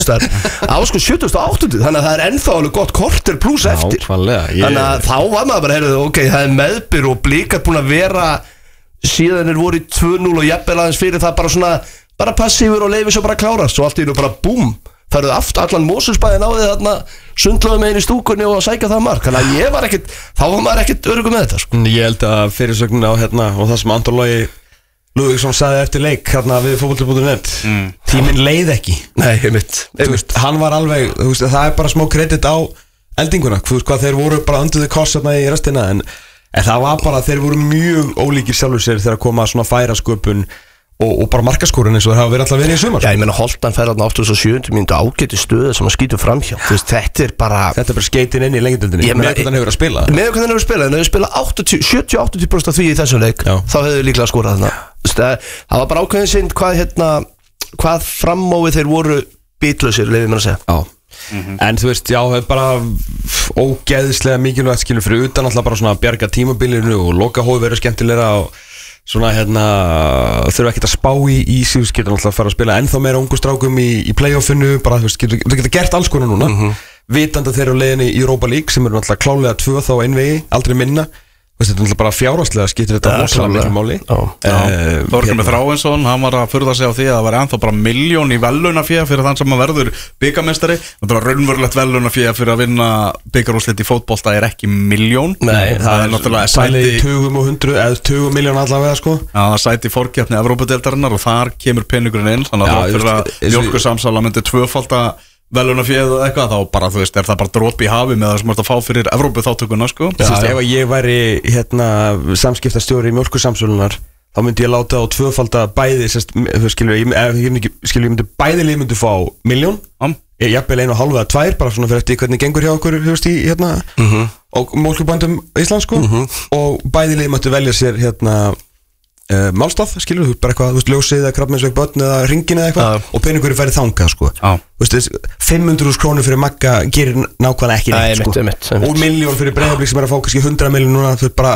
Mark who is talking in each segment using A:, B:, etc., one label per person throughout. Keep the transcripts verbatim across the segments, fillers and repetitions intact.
A: á sko sjötugasta og áttundu þannig að það er ennþá alveg gott korter pluss eftir
B: fallega, ég...
A: þannig að þá var maður bara heyrðu, ok, það er meðbyr og Blikar búin að vera síðan er voru í tvö núll og jafnvel aðeins fyrir það bara svona bara passífur og leifir svo bara klárast svo allt í nú bara búm það eruð aftur allan Mosfellsbæinn á því þarna sundlaðu með einn í stúkunni og að sækja það mark þannig að ég var ekkit, þá var maður ekkit örugum með þetta sko.
B: Ég held að fyrirsögnin á hérna og það sem Anton Logi Lúðvíksson sagði eftir leik hérna við fótbolti punktur net mm. tíminn leið ekki
A: Nei, einmitt,
B: einmitt. Hann var alveg, veist, það er bara smá kredit á eldinguna, þú veist hvað þeir voru bara undir the cost hérna í restina en, en það var bara, þeir voru mjög ólíkir sjálfur sér þegar að koma svona færa sköpun og, og bara markaskorun eins og það hafa verið alltaf verið í sumar.
A: Já, ég meina Holtan fer þarna áttatíu og sjöunda mínútu ágæti stöðu sem hann skýtur framhjá. Þú veist, þetta er bara
B: Þetta er bara skeitin inn í lengjadöldinni. Með hvernig hann hefur að spila.
A: Með hvernig hann hefur að spila, en ef við spila sjötíu til áttatíu prósent af því í þessum leik, Já. þá hefðu við líklega skorað þarna. Það var bara ákveðin sinn hvað hérna hvað frammóið þeir voru bitlausir, leyfið mér að segja.
B: Já. Mm-hmm. En þú veist, já, það er bara ógeðslega mikilvægt skilur fyrir utan alltaf bara svona að bjarga tímabilinu og loka hófi verið skemmtilegra og svona hérna þurfa ekkert að spá í í síðust getur alltaf að fara að spila ennþá meira ungu strákum í, í playoffinu bara þú veist, getur, þú getur gert alls konar núna mm-hmm. vitandi þeir eru leiðinni í Europa League sem eru alltaf klálega tvö þá einvegi, aldrei minna þetta er alltaf bara fjárhagslega skiptir þetta rosalega miklu máli
C: Þorgrimur Þráinsson, hann var að furða sig á því að það var ennþá bara milljón í verðlaunafé fyrir þann sem að verður bikarmeistari þetta var raunverulegt verðlaunafé fyrir að vinna bikarúrslit í fótbolta er ekki milljón
A: Nei,
C: það, það er náttúrulega
B: sæti í tugum og hundru eða tugum miljón allavega sko
C: Já, það sæti fórkeppni Evrópudeildarinnar og þar kemur peningurinn inn þannig að fyrir að Mjólkursamsala myndi tvöfalda velunaféð og eitthvað, þá bara, þú veist, er það bara dropi í hafi með það sem þú ert að fá fyrir Evrópu þáttökuna, sko.
B: Já, Sist, ef ég væri, hérna, samskiptastjóri í Mjólkursamsölunnar, þá myndi ég láta á tvöfalda bæði, sérst, skilur ég, ég, skilur ég myndi bæði lið myndi fá milljón, um. ég jafnvel einu og hálfa eða tvær, bara svona fyrir eftir hvernig gengur hjá okkur, þú veist, í, hérna, uh-huh. og mjólkurbændum Íslands, sko, uh-huh. og bæði lið myndi velja sér, hérna, Uh, málstað, skilur þú, bara eitthvað, þú veist, ljósið eða krabbmeinsveik börn eða ringin eða eitthvað uh. og peningurinn færi þangað, sko uh. Þú veist, fimm hundruð þúsund krónur fyrir Magga gerir nákvæmlega ekki neitt, sko
A: mitt, mitt, mitt.
B: og milljón fyrir Breiðablik sem er að fá kannski hundrað milljón núna, þú veist, bara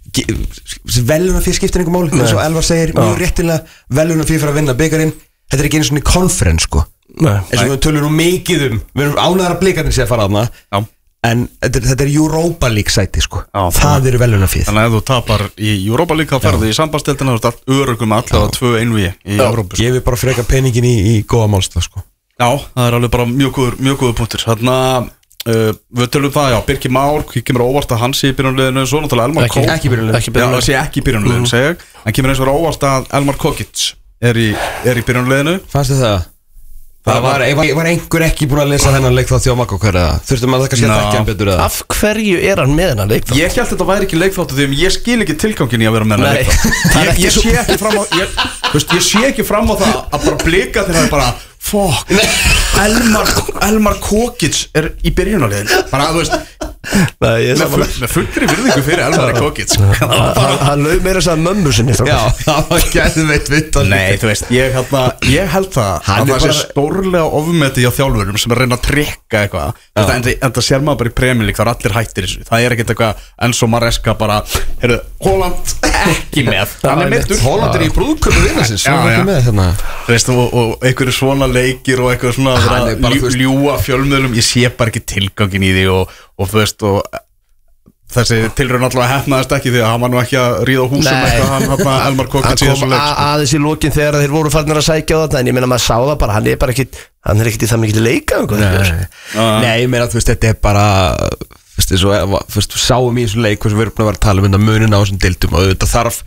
B: velunafér skiptir einhver mál, eins og Elvar segir, mjög réttilega velunafér fyrir að vinna byggarinn, þetta er ekki einu svona konferens, sko eins og við tölum nú mikið um, við erum ánægðar að Blikarnir sé að fara aðna uh. En þetta, þetta er Europa League sæti sko Já, Það eru velunafíð
C: Þannig að ef þú tapar í Europa League þá ferðu í sambandsdeildina þú ert allt örugum allavega tvö einvíi í Evrópu
B: Ég vil bara freka peningin í, í góða málstað sko
C: Já, það er alveg bara mjög góður, mjög góður punktur Þannig að uh, við tölum það, já, Birkir Már kemur óvart að hann sé í byrjunarliðinu Svo náttúrulega Elmar
B: Kókic Ekki í byrjunarliðinu
C: Já, sé ekki í byrjunarliðinu, segja ég En kemur eins og óvart að Elmar Kókic er í, er í byrjunarliðinu
B: Fannstu það? Það var, var, var einhver ekki búin að lesa þennan leik þá þjó makk okkar eða þurftum að það kannski að þekkja hann betur eða
A: Af hverju er hann með hennan leikþátt?
C: Ég held þetta væri ekki leikþáttu því að ég skil ekki tilgangin í að vera með hennan leikþátt ég, ég sé ekki fram á ég, veist, ég sé ekki fram á það að bara blika þegar það er bara Fuck Elmar, Elmar Kókic er í byrjunarliðinu Bara, þú veist Nei, með, full, með fullri virðingu fyrir Elmar Kókic
A: Hann laug meira þess að mömmu sinni
C: Já, það var gæðið veit vitt Nei, þú veist, ég held, að, ég held það að það sé stórlega ofmeti á þjálfurum sem er að reyna að trekka eitthvað en, en það sér maður bara í Premier League, það er allir hættir þessu Það er ekkert eitthvað Enzo Maresca bara Heyrðu, Holland ekki með Hann er meittur
B: Holland er í brúðköpu vinnarsins
C: Þú veist, og, og einhverju svona leikir og eitthvað svona ljú, ljúa fjölmiðlum Ég sé bara ekki tilgangin í því og, og þú veist og þessi tilraun allavega hefnaðist ekki því að hann var nú ekki að ríða á húsum eitthvað hann hann Elmar Kókic
A: í þessu leik Hann kom aðeins í lokin þegar þeir voru farnir að sækja á þetta en ég meina maður sá það bara, hann er bara ekki hann er ekkert í það mikið leika
B: Nei, Nei ég meina þú veist þetta er bara þú veist þessu, þú veist við sáum í þessu leik hvað sem við erum búin að vera að tala um þetta munin á þessum deildum og þetta þarf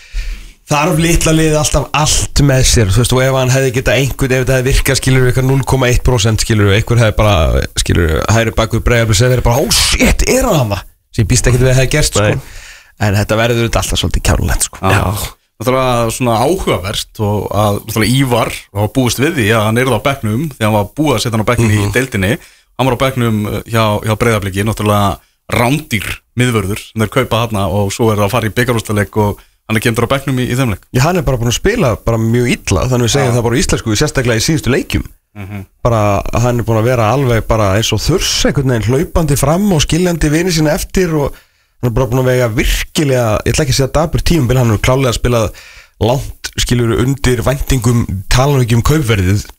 B: þarf litla liðið alltaf allt með sér þú veist og ef hann hefði getað einhvern ef þetta hefði virkað skilur við núll komma eitt prósent skilur við einhver hefði bara skilur við hægri bak við Breiðablik sem verið bara oh shit er hann það sem ég býst ekkert við að hefði gerst sko en þetta verður þetta alltaf svolítið kjánulegt sko
C: Já Það er svona áhugavert og að Ívar var búist við því að hann er á bekknum því hann var búið að setja hann á bekknum mm-hmm. í deildinni hann var á bekknum hjá, hjá Breiðabliki náttúrulega rándýr miðvörður sem þeir kaupa hann og svo er það að fara í bikarúrslitaleik og hann er kemdur á bekknum í, í þeim leik
B: Já, hann er bara búin að spila bara mjög illa þannig við segjum ja. Það bara í íslensku við sérstaklega í síðustu leikjum mm-hmm. bara hann er búin að vera alveg bara eins og þurs einhvern veginn hlaupandi fram og skiljandi vini sína eftir og hann er bara búin að vega virkilega ég ætla ekki að segja dabur tímabil hann er klálega að spila langt skiljur undir væntingum tala ekki um kaupverðið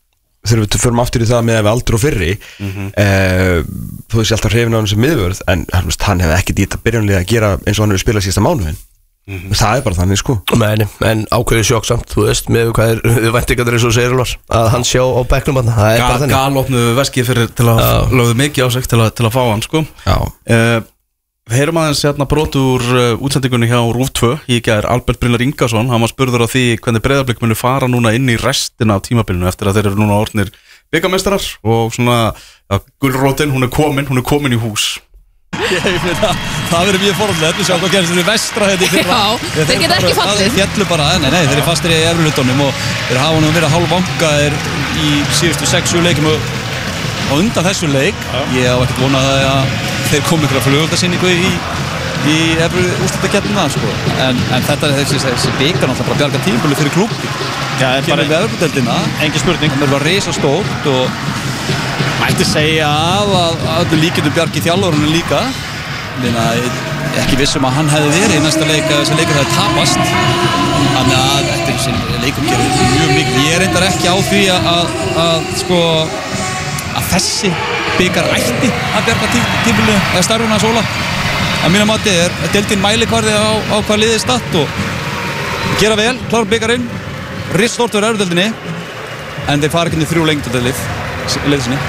B: þegar við förum aftur í það með við aldur og fyrri mm-hmm. uh, þú veist alltaf hrifin á hann sem miðvörð en hann, hann hefði ekki dýta byrjanlega að gera eins og hann hefur spilað síðasta mánuðin mm-hmm. það er bara þannig sko
A: Meni, en ákveðið sjokksamt, þú veist með hvað er, þið væntingarnir eins og segir alvar að hann sjá á bekknum hann, það er Ga, bara þannig
C: Galopnu veskið fyrir til að lögðu mikið á sig til að, til að fá hann sko uh, Við heyrum aðeins hérna brot úr uh, útsendingunni hjá Rúv tvö í gær Albert Brynjar Ingason, hann var spurður á því hvernig Breiðablik muni fara núna inn í restina af tímabilinu eftir að þeir eru núna orðnir bikarmeistarar og svona ja, gulrótin, hún er komin, hún er komin í hús
D: Ég veit að það verður mjög forðulegt, við sjáum hvað gerist þeir vestra þetta í fyrra
E: Já, þeir, þeir geta ekki fallið
D: Þeir fjallu bara, nei, nei, þeir eru fastir í erflutónum og þeir hafa nú verið hálfvangaðir í síðustu sexu leikum og á undan þessu leik ég á ekkert vonað að þeir komi ykkur að flugöldarsýningu í, í efru úrslitakeppnina sko. en, en þetta er þessi, þessi bikar náttúrulega bara bjarga tímabili fyrir klúbbi
F: Já, það er bara
D: við Evrópudeildina
F: engin spurning
D: það er bara risastórt og mætti segja að að öllu líkjum bjargi þjálfurinn líka Þannig ekki vissum að hann hefði verið í næsta leik að þessi leikur hefði tapast þannig að þetta er þessi leikum gerir mjög mikið ég er reyndar ekki á því að, að, að sko að þessi bikar ætti að bjarga tímabili eða starfuna að sóla að mínu mati er deildin mælikvarði á, á hvað liðið statt og gera vel, klára bikarinn risastórt fyrir Evrópudeildinni en þeir fara ekki inn í þrjú lengdadeild liðsinni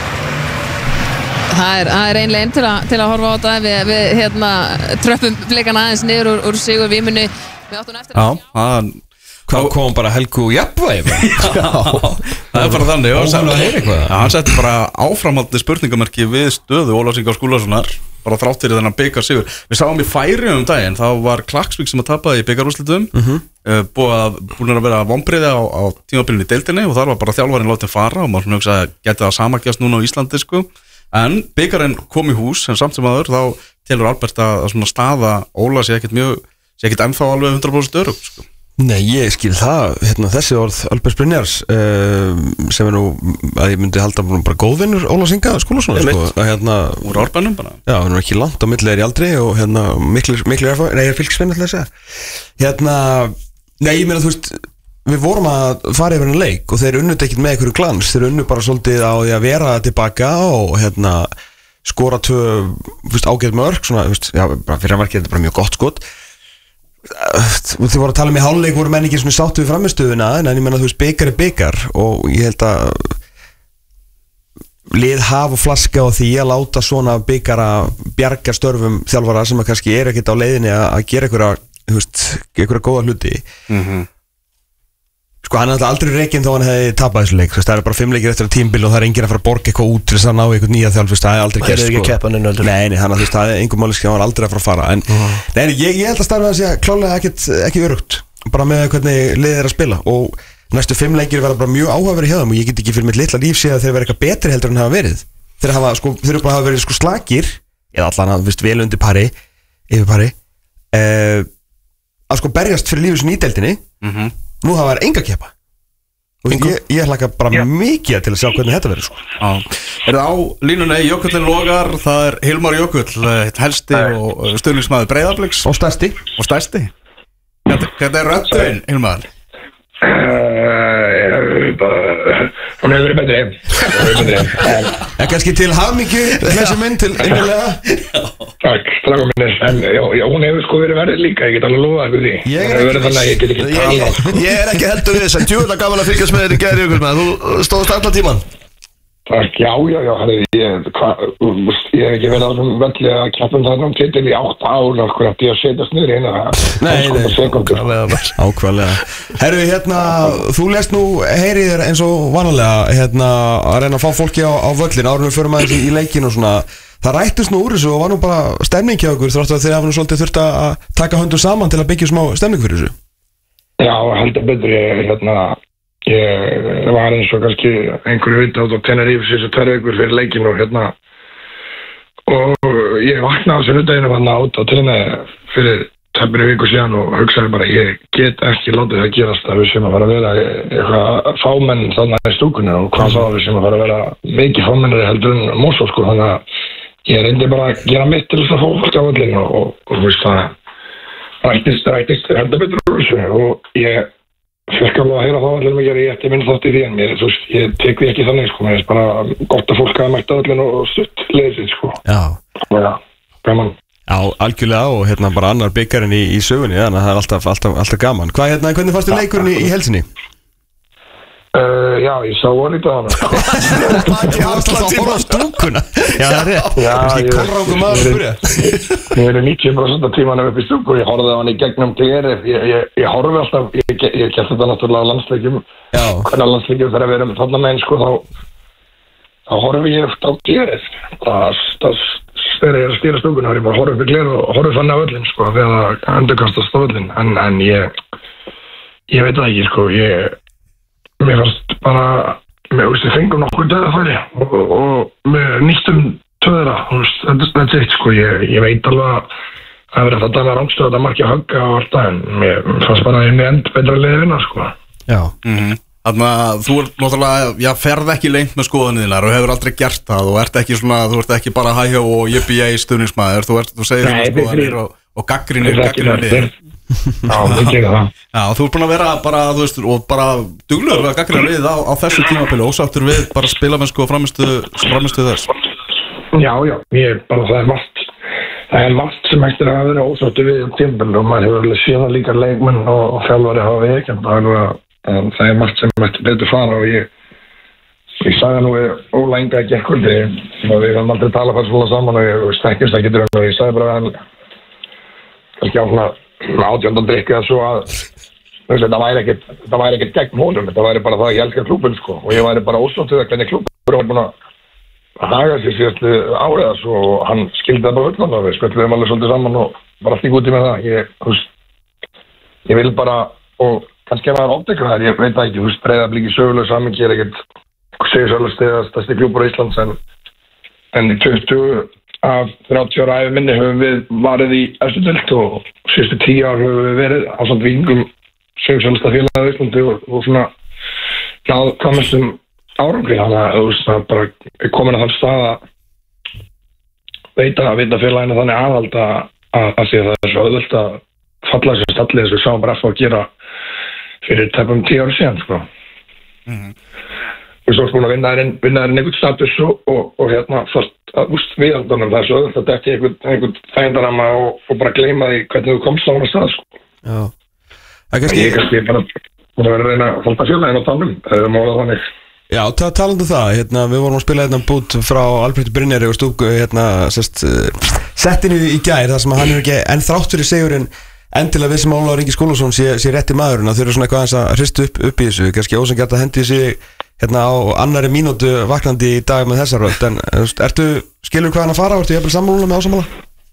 E: Það er, það er ein leið til, til að horfa á þetta við, við hérna, tröppum blikana aðeins niður úr, úr sigur vímunni við áttum eftir
C: Já, það
B: Hvað kom bara Helgu jafnvægi?
C: Já, það er bara þannig og hann setti bara áframhaldandi spurningamerki við stöðu Ólafs Inga Skúlasonar bara þrátt fyrir þennan bikar sigur Við sáum í Færeyjum um daginn, þá var Klaksvík sem að tapaði í bikarúrslitum mm-hmm. uh, búin að vera vonbrigði á, á tímabilinu í deildinni og þar var bara þjálfarinn látið fara og maður hugsa að geti það samagjast núna á Íslandi sko. En bikarinn kom í hús en samt sem aður þá telur Albert að, að svona staða Óla sé ekkert mjög sé ekkert ennþá alveg hundrað prósent örugg sko.
B: Nei, ég skil það, hérna, þessi orð Albert Brynjars uh, sem er nú að ég myndi halda bara góðvinnur Ólafs Inga Skúlasonar sko, að hérna
C: úr árbænum bara
B: Já, hann er ekki langt á milli er í aldri og hérna miklu, miklu erfá, nei, ég er fylgsvinn alltaf að segja hérna, nei, ég meina þú veist við vorum að fara yfir en leik og þeir unnut ekkert með einhverju glans, þeir unnu bara svolítið á því að vera tilbaka og hérna skora tvö, þú veist, ágætt mörk svona, þú veist, já, bara fyrir að markið þetta bara mjög gott skot Þið voru að tala um í hálfleik voru menn ekki svona sáttu við framistöðuna en ég menna þú veist bikar er bikar og ég held að lið hafa flaska á því að láta svona bikara bjarga störfum þjálfara sem að kannski er ekkert á leiðinni að gera einhverja, þú veist, einhverja góða hluti mm-hmm. Sko hann er alltaf aldrei reikinn þó hann hefði tapað þessu leik það er bara fimm leikir eftir að tímabil og það er enginn að fara að borga eitthvað út til þess að ná eitthvað nýja þjálf það er aldrei gerst sko. Nei, nei, hann að þú veist það er einhver máli skil, hann var aldrei að fara að fara en uh-huh. nei, ég, ég held að starfa að segja klálega ekkert, ekki örugt bara með hvernig liðið er að spila og næstu fimm leikir verða bara mjög áhugaverðir hjá þeim og ég get ekki fyrir mitt litla líf séð að þeir vera eitthvað betri heldur en hafa verið þeir hafa, sko, þeir hafa verið sko slakir eða allan að, veist, vel undir pari yfir pari eh, að sko berjast fyrir lífið sinni í deildinni mm-hmm. Nú hafa verið enga keppa og ég, ég hlaka bara yeah. mikið til að sjá hvernig þetta verður sko.
C: Er það á línunni Jökullin Logar, það er Hilmar Jökull helsti og stuðningsmaður Breiðabliks
B: og stærsti
C: og stærsti Hvernig er röddin, Hilmar?
G: Uh, hún hefur verið betri
B: en kannski til hafmyggju þessi mynd til einhverlega
G: takk, strafum minnir en já, já, hún hefur sko verið verið líka, ég get alveg lofa ykkur því
A: ég er ekki, þannig, ég ekki ég, ég, ég er ekki heldur við þess en djúðlega gaman að fylgjast með þér í gæri ykkur með þú stóðst allan tíman
G: takk, já, já, já ég, hva, ég hef ekki verið á þessum velli að keppum þarna um titil í átta ár okkur að ég að setjast niður eina
B: ákvæmlega Herru, hérna, þú lest nú heyrið þér eins og vanalega hérna, að reyna að fá fólki á, á völlin árunum fyrir maður í leikin og svona það rættist nú úr þessu og var nú bara stemning hjá okkur þrátt að þeir hafa nú svolítið þurft að taka höndum saman til að byggja smá stemning fyrir þessu
G: Já, heldur betur ég, hérna ég var eins og kannski einhverju vita át á Tenerife þessu tverr vikur fyrir leikin og hérna og ég vaknaði á þessu hudaginu hann át á Tenerife fyrir tæpri viku síðan og hugsaði bara ég get ekki látið það gerast að við sem að fara að vera eitthvað fámenn þarna í stúkunni og hvað þá við sem að fara að vera mikið fámennari heldur en Mosó sko þannig að ég reyndi bara að gera mitt til þess að fá fólk á völlinu og, og, og veist það rættist, rættist heldur betur úr þessu og ég fekk alveg að heyra þá allir mikið að ég ætti minn þátt í því en mér, þú veist, ég tek því ekki þannig, sko, mér er bara gott að fólk hafa mætt öllin og stutt leiðið, sko.
B: Já.
G: Já, gaman.
B: Já, algjörlega og hérna bara annar byggarinn í, í sögunni, þannig að það er alltaf, alltaf, alltaf gaman. Hvað, hérna, hvernig fannst þér leikurinn í, í helsinni?
G: Uh, já, ég sá hann í dag
B: Það er alltaf að horfa á stúkuna. Já, það er rétt.
G: Já,
B: ég kolrákum maður að byrja.
G: Ég er níutíu prósent af tímanum upp í stúku og ég horfði á hann í gegnum T R F. Ég, ég, ég horfði alltaf, ég, ég, ég gert þetta náttúrulega á landsleikjum. Já. Hvernig landsleikjum þegar við erum þarna meginn, sko, þá, þá horfði ég eftir á T R F. Það, það, þegar ég er að stýra stúkuna, þá er ég bara horfði upp í gler og horfði þannig á öllin, sko, þegar það endurkastast á öllin. En, en ég, ég veit það ekki, sko, ég... Mér fannst bara, mér veist, ég fengum nokkur döðafæri og, og mér nýttum töðra, þetta er eitt, sko, ég, ég veit alveg að það verið þetta að rámstöða þetta margir hagga á alltaf en mér fannst bara einu end betra liðið vinna, sko.
B: Já.
C: Mm-hmm. Þannig að þú er náttúrulega, já, ferð ekki lengt með skoðaniðinar og hefur aldrei gert það og ert ekki svona, þú ert ekki bara hægjá og jippi-jæi stuðningsmaður, þú ert, þú segir um skoðanir og, og gaggrinir, gaggrinir.
G: Já, það gerir það.
C: Já, þú ert búin að vera bara, þú veist, og bara duglegur við að gaggrina við á, á þessu tímabili ósáttur við bara spilamennsku og framistu, framistu þess.
G: Já, já, ég bara, það er margt, það er margt sem eftir að vera ósáttur við tímabili og maður hefur alveg síðan líka leikmenn og, og þjálfari hafa við ekki, en það er margt sem eftir betur fara og ég, ég sagði nú við Óla Inga ekki ekkert, og við höfum aldrei talað fyrir svona saman og ég stekkist ekki dröng og ég sagði bara hann, kannski á svona, átjöndan drikki að svo að það væri ekkert, það væri ekkert gegn honum, það væri bara það að ég elskar klúbinn, sko, og ég væri bara ósáttur að hvernig klúbinn var búin að haga sér síðastu árið svo, og hann skildi það bara öllan og við spjöldum alveg svolítið saman og bara allt í gúti með það. Ég, þú veist, ég vil bara, og kannski að maður ofdegra það, ég veit það ekki, þú veist, Breiðablik í söguleg samingi er ekkert, segir svolítið stærsti klúbur á Íslands, en, en í tuttugu af þrjátíu ára ævi minni höfum við varið í efstu deild og síðustu tíu ár höfum við verið á samt vingum sögusælsta félagið á Íslandi og, og svona náð hvað mestum árangri, þannig að þú veist það bara er komin að þann stað að veita, veita félaginu þannig aðhald að, að, að því að það er svo auðvöld að falla þessu stallið þess að við sáum bara eftir að gera fyrir tæpum tíu ári síðan, sko. Mm-hmm. Við erum búin að vinna þér inn einhvern status og, og, og hérna fast að úst viðaldunum, það er svo auðvitað ekki einhvern, einhvern þægindarama og, og bara gleyma því hvernig þú komst á hana stað, sko.
B: Já. Það kannski...
G: Ég kannski bara búin að vera að reyna að halda félaginn á tannum, það er málað þannig.
B: Já, talandu það, hérna, við vorum að spila hérna bút frá Alfreð Brynjari og stúku, hérna, sest, settinu í gær, þar sem hann er ekki enn þrátt fyrir sigurinn endilega við sem Ólafur Ingi Skúlason sé, sé rétti maðurinn, að þau eru svona eitthvað aðeins að hristu upp, upp í þessu, kannski ósanngjarnt að hendi sig hérna á annari mínútu vaknandi í dag með þessar rödd, en ertu, skilur hvað hann að fara, ertu jafnvel sammála með ásamála?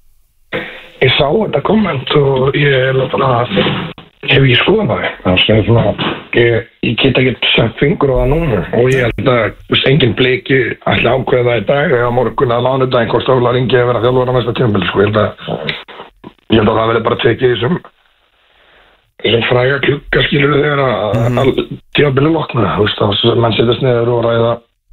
G: Ég sá þetta komment og ég er náttúrulega, hef ég skoðað það, þannig að svona, ég, ég get ekki sett fingur á það núna og ég held að, þú veist, enginn bleiki ætla ákveða það í dag eða morgun að mánudaginn hvort Ólafur Ingi að vera þjálfari á næsta tímabil, sko, ég held að, ég held að það verði bara tekið þessum þessum fræga klukka skilur við þegar að mm-hmm. tímabili lokna, þú veist, að mann setjast niður og ræða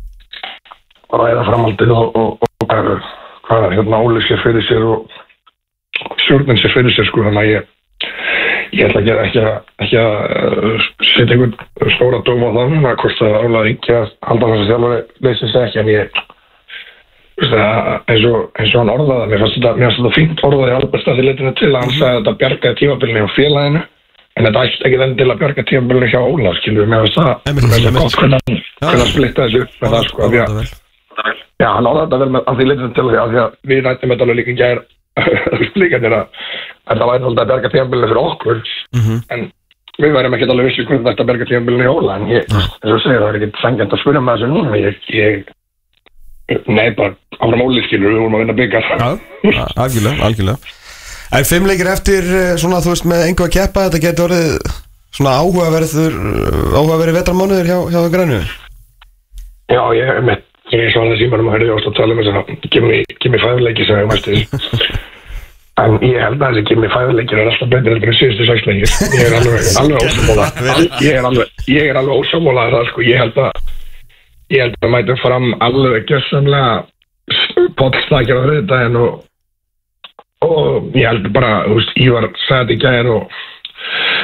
G: og ræða framhaldið og, og, og hvað er, hvað er, hérna Óli sér fyrir sér og stjórnin sér fyrir sér, sko, þannig að ég ég ætla ekki að, ekki að, ekki að setja einhvern stóra dóm á það núna, hvort að Ólafur Ingi að halda þess að þjálfari leysir sig ekki, en ég veist það, eins og, eins og hann orðaði, mér fannst þetta, mér fannst þetta fínt orðaði Albert að því leitinu til að hann sagði að þetta bjargaði tímabilinu á félaginu, en þetta ætti ekki þenn til að bjarga tímabilinu hjá Ólaf, skilur við, mér fannst það, mér fannst það gott hvernig hann splitta þessu upp með það, sko, af því að, já, hann orðaði þetta vel með að því leitinu til að því að við rættum þetta alveg líka í gær, líkandir að þetta væri alltaf að berga tímabilinu fyrir okkur, mm-hmm. en við værum ekkert alveg vissi hvernig þetta berga tímabilinu í Óla, en ég, eins og segir, það er ekkert sanngjarnt að spyrja með þessu núna, ég, ég, nei, bara áfram Óli, skilur, við vorum að vinna byggar.
B: Já, algjörlega, algjörlega. En fimm leikir eftir, svona, þú veist, með engu að keppa, þetta getur orðið svona áhugaverður, áhugaverði vetrarmánuður hjá, hjá grænu? Já,
G: ég, með, ég svaraði símanum að hörðu ást að tala um þess að give me five leiki sem ég mæstu. En ég held að þessi give me five leikir er alltaf betur en síðustu sex leikir. Ég er alveg, alveg ósammála. Ég er alveg, ég er alveg ósammála það, sko. Ég held að, ég held að mætum fram alveg gjörsamlega pollstakir á þriðdaginn og, og ég held bara, þú veist, Ívar sagði þetta í gær og, og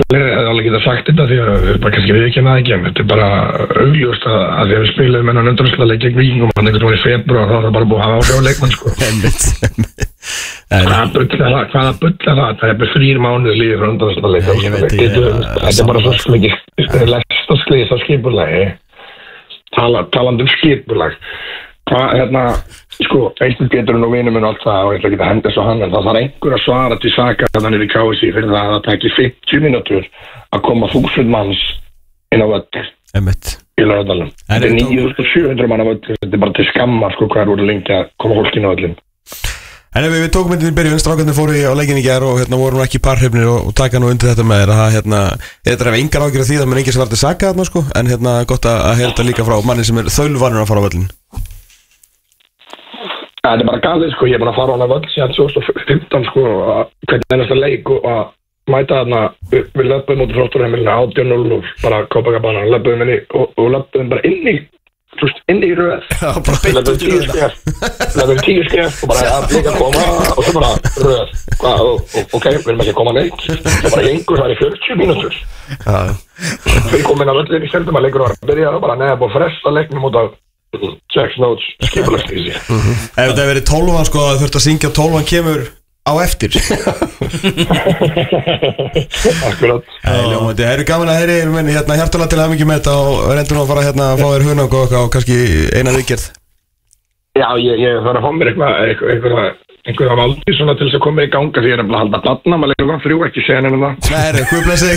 G: fleiri hefði alveg getað sagt þetta því að við bara kannski viðurkenna það ekki en þetta er bara augljóst að, að þegar við spilaðum með hann undanúrslitaleik gegn Víkingum hann einhvern veginn í febrúar þá er það bara búið að hafa áhrif á leikmann sko. Hvaða bull er það? Hvaða bull er það? Það er bara þrír mánuðir lífið frá undanúrslitaleik. Þetta er bara svo mikið lest og slís á skipulagi. Tala, talandi um skipulag. Hvað, hérna, sko, einhvern getur nú vinur minn og allt það og ég ætla ekki að henda svo hann en það þarf einhver að svara til Saka að hann er í K S í fyrir það að það taki fimmtíu mínútur að koma þúsund manns inn á völl í Laugardalnum. Þetta er níu þúsund sjö hundruð mann á völl, þetta er bara til skammar sko hvað er úr lengi að koma fólkinu á völlin.
B: En ef við tókum myndin í byrjun, strákarnir fóru á leikinn í gær og hérna voru nú ekki parhrifnir og, og taka nú undir þetta með þér að hérna, þetta er ef engar ágjur af því það menn engin sem var til Saka þarna sko, en hérna gott að heyra þetta líka frá manni sem er þaulvanur að fara á völlin.
G: Það er bara galið sko, ég er búin að fara á hana völl síðan tvö þúsund og fimmtán sko, hvernig ennasta leik og að mæta þarna, við löpum út Þrótturheimilinu átján núll núll, bara Copacabana, löpum inn í og, og löpum bara inn í Þú veist, inn í röð. Já, bara beint út í röð. Lögum tíu skref og bara að líka koma og svo bara röð. Hvað, ok, við erum ekki að koma neitt. Það bara gengur það í fjörutíu mínútur. Já. Við komum inn á völlin í seldum að leikur var að byrja og bara neða búið að fresta leiknum út af sex notes skipulagslýsi.
B: Ef þetta hefur verið tólfan sko, að þurft að syngja tólfan kemur á eftir.
G: Akkurat.
B: Það eru gaman að heyri menni hérna hjartalega til að hafa mikið með þetta og reyndur nú að fara hérna að fá þér hunang og, og kannski eina viðgerð.
G: Já, ég, ég þarf að fá mér eitthvað eitthvað einhverja valdi svona til þess að koma í ganga því ég er að halda batna, maður leikur það þrjú ekki segja nefnum það.
B: Nei, er hvað blessa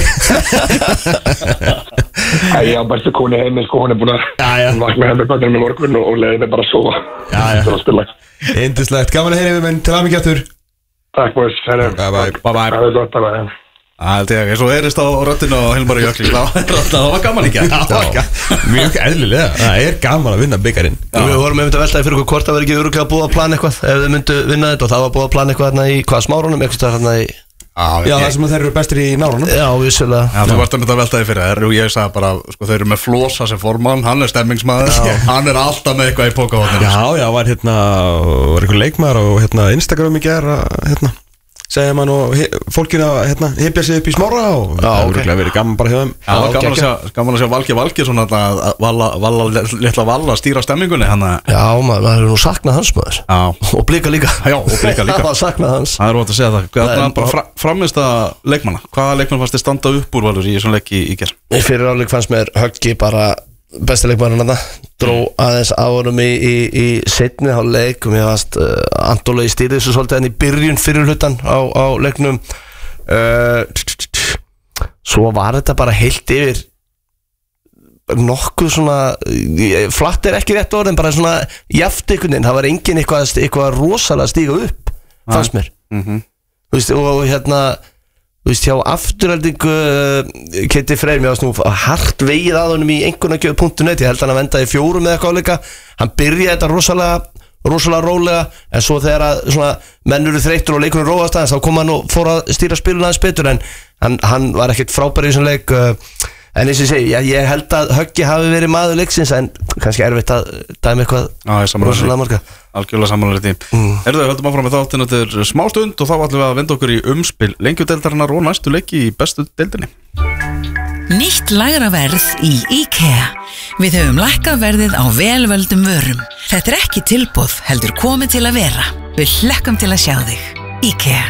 B: þig?
G: Æ, ég á bestu koni heimi sko, hún er búin að vakna hefði batnir með morgun og, og leiði mig bara að sofa. Já, já.
B: Indislegt, gaman að heyri við menn til að mikið aftur.
G: Takk boys, herru.
B: Bye bye.
C: Bye bye.
G: Það er gott að vera.
C: Það er eins og heyrist á röddinu og Hilmar Jökli. Það var gaman ekki.
B: Mjög eðlilega. Það er gaman að vinna byggarinn.
A: Við vorum með að veltaði fyrir okkur hvort það verið ekki örugglega búið að plana eitthvað ef þið myndu vinna þetta og það var búið að plana eitthvað hérna í hvað Smárunum, eitthvað hérna í
B: Já, það sem þeir eru bestir í nárunum.
A: Já, vissulega.
C: Já, þú varst að mynda að veltaði fyrir þér og ég sagði bara, sko, þeir eru með Flosa sem formann, hann er stemmingsmaður, hann er alltaf með eitthvað í pókahotninu.
B: Já, já, var hérna, var einhver leikmaður og hérna Instagram í gær, hérna segja mann og fólkinu að hérna hypja sig upp í Smára og það hefur okay. verið gaman bara hjá þeim.
C: Já, það var gaman að sjá, gaman að sjá Valgeir Valgeir svona að Valla, Valla, litla Valla stýra stemmingunni hann að
A: Já, maður hefur nú saknað hans maður. Já. Og Blika líka.
C: Já, og Blika líka.
A: Það var saknað hans.
C: Það er rót að segja það. Hvað er bara fra, framist að leikmanna? Hvaða leikmann fannst þið standa upp úr Valur í þessum leik í, í ger?
A: Í fyrir áleik fannst mér Höggi bara besti leikmanninn þarna. Dró aðeins á honum í, í, í seinni hálfleik og mér fannst uh, Antóla í stýrið þessu svolítið en í byrjun fyrir hlutan á, á leiknum uh, svo var þetta bara heilt yfir nokkuð svona flatt er ekki rétt orð en bara svona jaft einhvern veginn, það var engin eitthvað, eitthvað rosalega stíga upp fannst mér mm-hmm. Þú veist, og, og hérna Þú veist, hjá afturhaldingu uh, Keti Freyr, mér varst nú hart vegið að honum í einhvernagjöf punktu net ég held hann að venda í fjórum eða eitthvað áleika hann byrjaði þetta rosalega, rosalega rólega en svo þegar að svona, menn eru þreyttur og leikunum róast aðeins þá kom hann og fór að stýra spiluna aðeins betur en hann, hann var ekkert frábær í þessum leik uh, en eins og ég segi, já, ég held að Höggi hafi verið maður leiksins en kannski erfitt að dæmi eitthvað rosalega marga
C: Algjörlega sammála því mm. Erðu þau höldum áfram með þáttinn þetta er smá stund og þá ætlum við að venda okkur í umspil lengjudeildarinnar og næstu leiki í bestu deildinni
F: Nýtt lægra verð í IKEA Við höfum lækkað verðið á velvöldum vörum Þetta er ekki tilboð heldur komið til að vera Við hlekkum til að sjá þig IKEA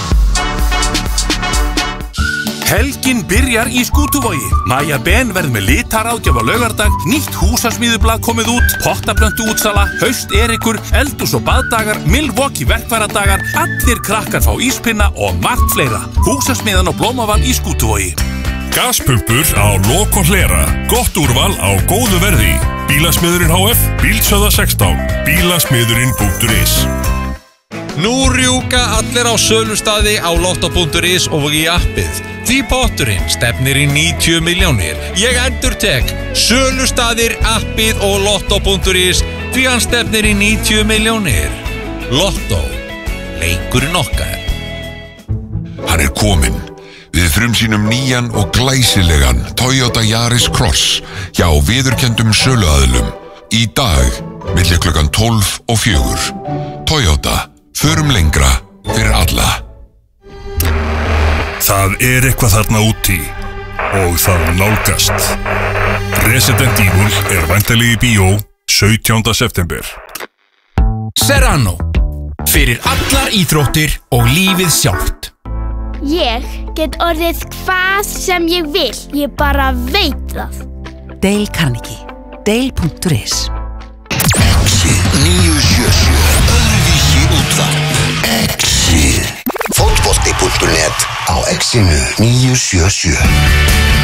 H: Helgin byrjar í Skútuvogi. Maja Ben verður með litaráðgjöf á laugardag, nýtt húsasmíðublað komið út, pottaplöntu útsala, haust erikur, eldús og baðdagar, Milwaukee verkfæradagar, allir krakkar fá íspinna og margt fleira. Húsasmiðan og blómavann í Skútuvogi.
I: Gaspumpur á lok og hlera. Gott úrval á góðu verði. Bílasmiðurinn H F, Bílsöða sextán, bílasmiðurinn punktur is.
J: Nú rjúka allir á sölustaði á lotto punktur is og í appið. Því potturinn stefnir í níutíu milljónir. Ég endurtek, sölustaðir, appið og lotto punktur is því hann stefnir í níutíu milljónir. Lotto, leikurinn okkar.
I: Hann er kominn. Við frumsýnum nýjan og glæsilegan Toyota Yaris Cross hjá viðurkenndum söluaðilum. Í dag, milli klukkan tólf og fjögur. Toyota, förum lengra fyrir alla.
K: Það er eitthvað þarna úti og það nálgast. Resident Evil er væntanlega í bíó sautjánda september.
L: Serrano. Fyrir allar íþróttir og lífið sjálft.
M: Ég get orðið hvað sem ég vil. Ég bara veit það.
F: Dale Carnegie. Dale punktur is.
N: Exið níu sjö sjö. Öðruvísi útvarp. Exið. Fótbolti punktur net á Exinu níu sjö sjö.